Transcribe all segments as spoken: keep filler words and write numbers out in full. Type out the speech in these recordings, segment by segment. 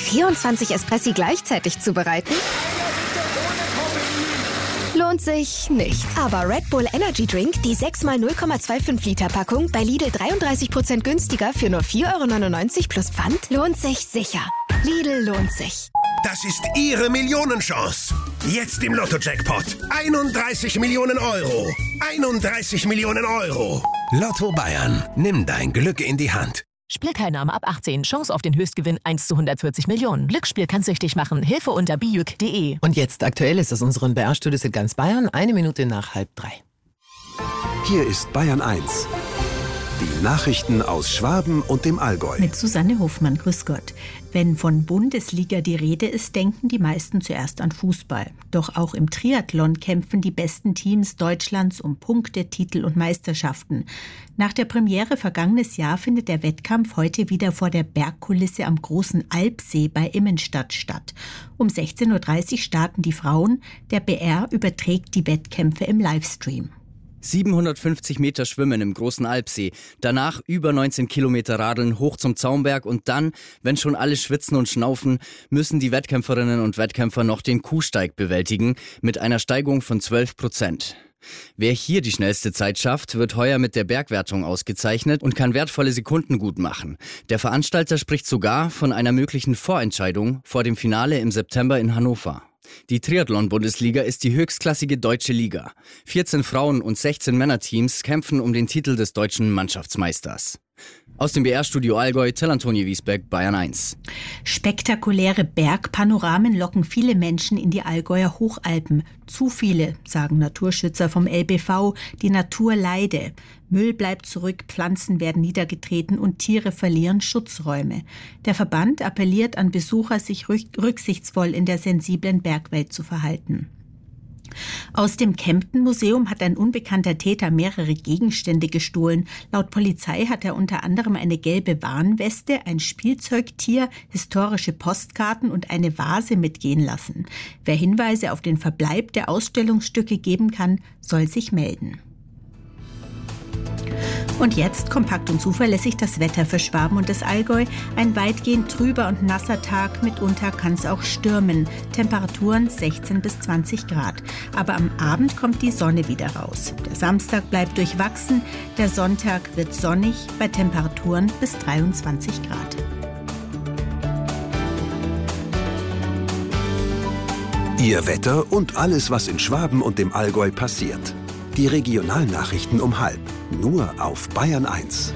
vierundzwanzig Espressi gleichzeitig zubereiten? Lohnt sich nicht. Aber Red Bull Energy Drink, die sechs mal null Komma fünfundzwanzig Liter Packung, bei Lidl dreiunddreißig Prozent günstiger für nur vier Euro neunundneunzig plus Pfand, lohnt sich sicher. Lidl lohnt sich. Das ist Ihre Millionenchance. Jetzt im Lotto-Jackpot. einunddreißig Millionen Euro. einunddreißig Millionen Euro. Lotto Bayern. Nimm dein Glück in die Hand. Spielteilnahme ab achtzehn. Chance auf den Höchstgewinn eins zu hundertvierzig Millionen. Glücksspiel kann süchtig machen. Hilfe unter bijuk punkt de. Und jetzt aktuell ist aus unseren B R-Studios in ganz Bayern. Eine Minute nach halb drei. Hier ist Bayern eins. Die Nachrichten aus Schwaben und dem Allgäu. Mit Susanne Hofmann, grüß Gott. Wenn von Bundesliga die Rede ist, denken die meisten zuerst an Fußball. Doch auch im Triathlon kämpfen die besten Teams Deutschlands um Punkte, Titel und Meisterschaften. Nach der Premiere vergangenes Jahr findet der Wettkampf heute wieder vor der Bergkulisse am Großen Alpsee bei Immenstadt statt. Um sechzehn Uhr dreißig starten die Frauen. Der B R überträgt die Wettkämpfe im Livestream. siebenhundertfünfzig Meter Schwimmen im Großen Alpsee, danach über neunzehn Kilometer Radeln hoch zum Zaumberg und dann, wenn schon alle schwitzen und schnaufen, müssen die Wettkämpferinnen und Wettkämpfer noch den Kuhsteig bewältigen mit einer Steigung von zwölf Prozent. Wer hier die schnellste Zeit schafft, wird heuer mit der Bergwertung ausgezeichnet und kann wertvolle Sekunden gut machen. Der Veranstalter spricht sogar von einer möglichen Vorentscheidung vor dem Finale im September in Hannover. Die Triathlon-Bundesliga ist die höchstklassige deutsche Liga. vierzehn Frauen- und sechzehn Männerteams kämpfen um den Titel des deutschen Mannschaftsmeisters. Aus dem B R-Studio Allgäu, Till Antonie Wiesbeck, Bayern eins. Spektakuläre Bergpanoramen locken viele Menschen in die Allgäuer Hochalpen. Zu viele, sagen Naturschützer vom L B V. Die Natur leide. Müll bleibt zurück, Pflanzen werden niedergetreten und Tiere verlieren Schutzräume. Der Verband appelliert an Besucher, sich rücksichtsvoll in der sensiblen Bergwelt zu verhalten. Aus dem Kempten-Museum hat ein unbekannter Täter mehrere Gegenstände gestohlen. Laut Polizei hat er unter anderem eine gelbe Warnweste, ein Spielzeugtier, historische Postkarten und eine Vase mitgehen lassen. Wer Hinweise auf den Verbleib der Ausstellungsstücke geben kann, soll sich melden. Und jetzt kompakt und zuverlässig das Wetter für Schwaben und das Allgäu. Ein weitgehend trüber und nasser Tag, mitunter kann es auch stürmen. Temperaturen sechzehn bis zwanzig Grad. Aber am Abend kommt die Sonne wieder raus. Der Samstag bleibt durchwachsen, der Sonntag wird sonnig bei Temperaturen bis dreiundzwanzig Grad. Ihr Wetter und alles, was in Schwaben und dem Allgäu passiert. Die Regionalnachrichten um halb. Nur auf Bayern eins.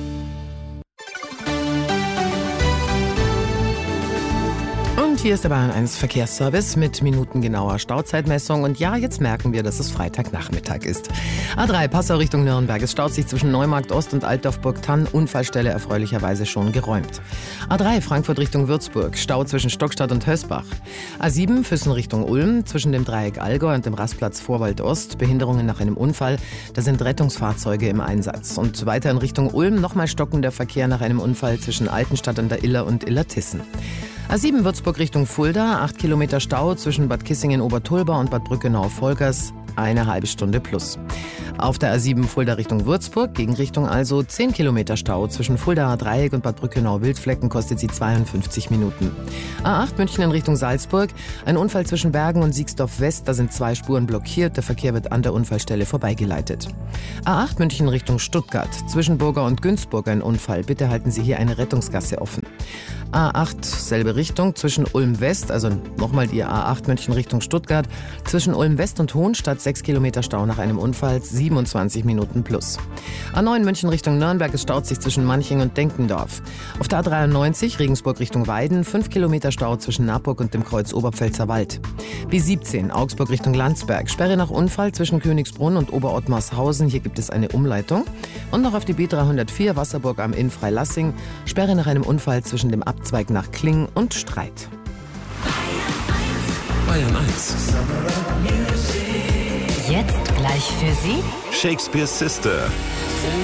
Und hier ist der Bayern eins Verkehrsservice mit minutengenauer Stauzeitmessung. Und ja, jetzt merken wir, dass es Freitagnachmittag ist. A drei Passau Richtung Nürnberg. Es staut sich zwischen Neumarkt Ost und Altdorf-Burgthann. Unfallstelle erfreulicherweise schon geräumt. A drei Frankfurt Richtung Würzburg. Stau zwischen Stockstadt und Hösbach. A sieben Füssen Richtung Ulm. Zwischen dem Dreieck Allgäu und dem Rastplatz Vorwald Ost. Behinderungen nach einem Unfall. Da sind Rettungsfahrzeuge im Einsatz. Und weiter in Richtung Ulm nochmal stockender Verkehr nach einem Unfall zwischen Altenstadt an der Iller und Illertissen. A sieben Würzburg Richtung Fulda, acht Kilometer Stau zwischen Bad Kissingen-Obertulba und Bad Brückenau-Volgers, eine halbe Stunde plus. Auf der A sieben Fulda Richtung Würzburg, Gegenrichtung also zehn Kilometer Stau zwischen Fuldaer Dreieck und Bad Brückenau-Wildflecken, kostet sie zweiundfünfzig Minuten. A acht München in Richtung Salzburg, ein Unfall zwischen Bergen und Siegsdorf West, da sind zwei Spuren blockiert, der Verkehr wird an der Unfallstelle vorbeigeleitet. A acht München Richtung Stuttgart, zwischen Burger und Günzburg ein Unfall, bitte halten Sie hier eine Rettungsgasse offen. A acht, selbe Richtung, zwischen Ulm West, also nochmal die A acht München Richtung Stuttgart, zwischen Ulm West und Hohenstadt sechs Kilometer Stau nach einem Unfall, siebenundzwanzig Minuten plus. A neun München Richtung Nürnberg, es staut sich zwischen Manching und Denkendorf. Auf der A dreiundneunzig Regensburg Richtung Weiden, fünf Kilometer Stau zwischen Naburg und dem Kreuz Oberpfälzer Wald. B siebzehn Augsburg Richtung Landsberg, Sperre nach Unfall zwischen Königsbrunn und Oberottmarshausen, hier gibt es eine Umleitung. Und noch auf die B dreihundertvier Wasserburg am Inn Freilassing, Sperre nach einem Unfall zwischen dem Abzweig nach Kling und Streit. Bayern eins. Jetzt gleich für Sie Shakespeare's Sister.